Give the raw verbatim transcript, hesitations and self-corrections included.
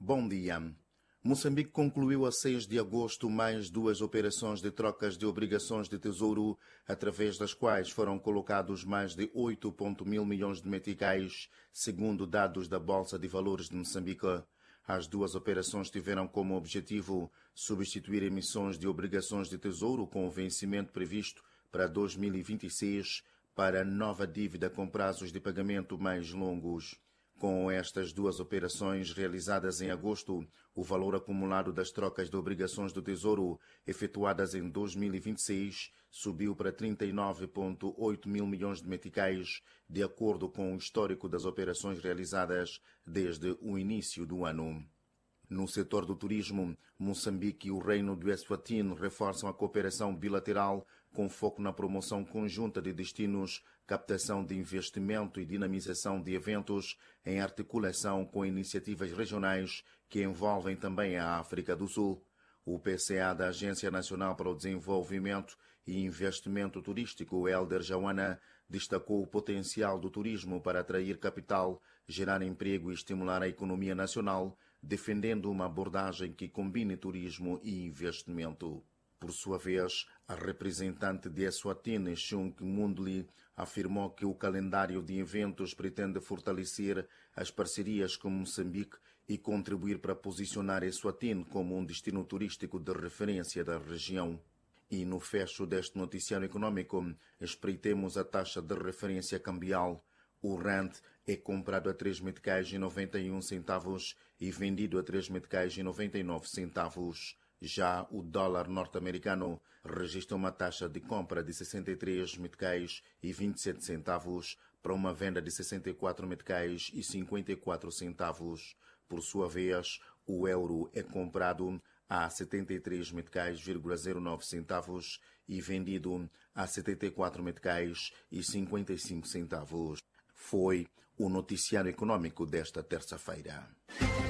Bom dia. Moçambique concluiu a seis de agosto mais duas operações de trocas de obrigações de tesouro, através das quais foram colocados mais de oito vírgula mil milhões de meticais, segundo dados da Bolsa de Valores de Moçambique. As duas operações tiveram como objetivo substituir emissões de obrigações de tesouro com o vencimento previsto para dois mil e vinte e seis para nova dívida com prazos de pagamento mais longos. Com estas duas operações realizadas em agosto, o valor acumulado das trocas de obrigações do Tesouro efetuadas em dois mil e vinte e seis subiu para trinta e nove vírgula oito mil milhões de meticais, de acordo com o histórico das operações realizadas desde o início do ano. No setor do turismo, Moçambique e o Reino do Eswatini reforçam a cooperação bilateral com foco na promoção conjunta de destinos, captação de investimento e dinamização de eventos em articulação com iniciativas regionais que envolvem também a África do Sul. O P C A da Agência Nacional para o Desenvolvimento e Investimento Turístico, Helder Joana, destacou o potencial do turismo para atrair capital, gerar emprego e estimular a economia nacional, defendendo uma abordagem que combine turismo e investimento. Por sua vez, a representante de Eswatini, Shunk Mundli, afirmou que o calendário de eventos pretende fortalecer as parcerias com Moçambique e contribuir para posicionar Eswatini como um destino turístico de referência da região. E no fecho deste noticiário econômico, espreitemos a taxa de referência cambial. O rand é comprado a três meticais e noventa e um centavos e vendido a três meticais e noventa e nove centavos. Já o dólar norte-americano registra uma taxa de compra de sessenta e três meticais e vinte e sete centavos para uma venda de sessenta e quatro meticais e cinquenta e quatro centavos. Por sua vez, o euro é comprado a setenta e três meticais e zero nove centavos e vendido a setenta e quatro meticais e cinquenta e cinco centavos. Foi o noticiário econômico desta terça-feira.